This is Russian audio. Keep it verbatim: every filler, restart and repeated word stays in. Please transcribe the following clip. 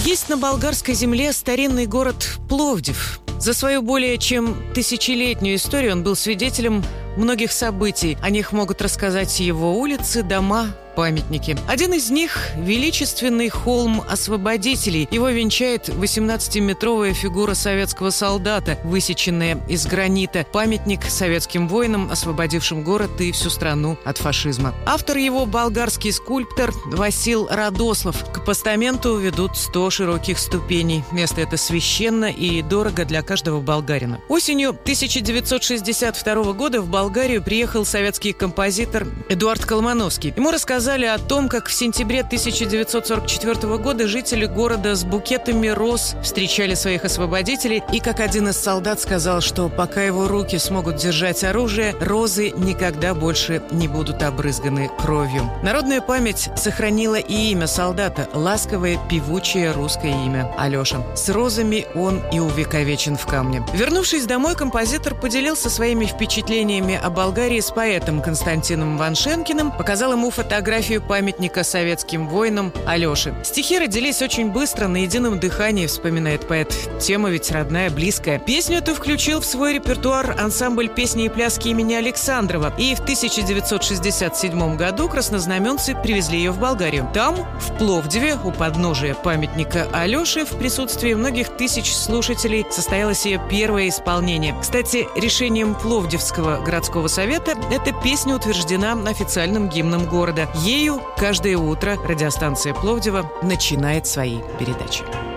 Есть на болгарской земле старинный город Пловдив. За свою более чем тысячелетнюю историю он был свидетелем многих событий. О них могут рассказать его улицы, дома, памятники. Один из них – величественный холм освободителей. Его венчает восемнадцатиметровая фигура советского солдата, высеченная из гранита. Памятник советским воинам, освободившим город и всю страну от фашизма. Автор его – болгарский скульптор Васил Радослав. К постаменту ведут сто широких ступеней. Место это священно и дорого для каждого болгарина. Осенью тысяча девятьсот шестьдесят второго года в Болгарию приехал советский композитор Эдуард Колмановский. Ему рассказали о том, как в сентябре тысяча девятьсот сорок четвёртого года жители города с букетами роз встречали своих освободителей, и как один из солдат сказал, что пока его руки смогут держать оружие, розы никогда больше не будут обрызганы кровью. Народная память сохранила и имя солдата – ласковое, певучее русское имя – Алеша. С розами он и увековечен в камне. Вернувшись домой, композитор поделился своими впечатлениями о Болгарии с поэтом Константином Ваншенкиным, показал ему фотографию памятника советским воинам Алёше. Стихи родились очень быстро, на едином дыхании, вспоминает поэт. Тема ведь родная, близкая. Песню эту включил в свой репертуар ансамбль песни и пляски имени Александрова. И в тысяча девятьсот шестьдесят седьмом году краснознаменцы привезли ее в Болгарию. Там, в Пловдиве, у подножия памятника Алёше, в присутствии многих тысяч слушателей, состоялось ее первое исполнение. Кстати, решением Пловдивского городского совета эта песня утверждена официальным гимном города. Ею каждое утро радиостанция Пловдива начинает свои передачи.